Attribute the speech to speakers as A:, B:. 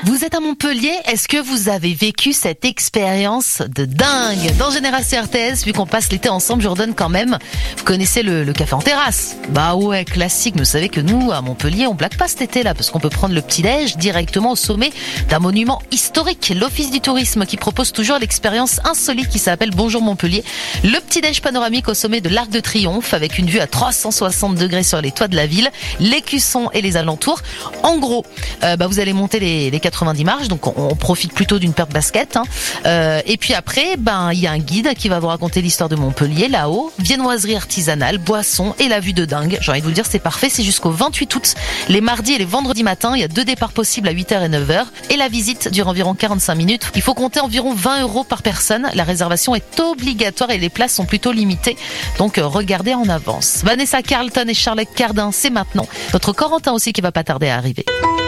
A: Vous êtes à Montpellier, est-ce que vous avez vécu cette expérience de dingue? Dans Génération RTS, vu qu'on passe l'été ensemble, je redonne quand même. Vous connaissez le café en terrasse? Bah ouais, classique, mais vous savez que nous, à Montpellier, on blague pas cet été-là, parce qu'on peut prendre le petit-déj directement au sommet d'un monument historique, l'Office du tourisme, qui propose toujours l'expérience insolite qui s'appelle Bonjour Montpellier. Le petit-déj panoramique au sommet de l'Arc de Triomphe, avec une vue à 360 degrés sur les toits de la ville, l'Écusson et les alentours. En gros, vous allez monter les 90 marches, donc on profite plutôt d'une paire de baskets. Et puis après, il y a un guide qui va vous raconter l'histoire de Montpellier là-haut, viennoiserie artisanale, boissons et la vue de dingue. J'ai envie de vous le dire, c'est parfait, c'est jusqu'au 28 août, les mardis et les vendredis matins. Il y a 2 départs possibles à 8h et 9h et la visite dure environ 45 minutes. Il faut compter environ 20 € par personne. La réservation est obligatoire et les places sont plutôt limitées, donc regardez en avance. Vanessa Carlton et Charlotte Cardin, c'est maintenant. Notre Corentin aussi qui va pas tarder à arriver.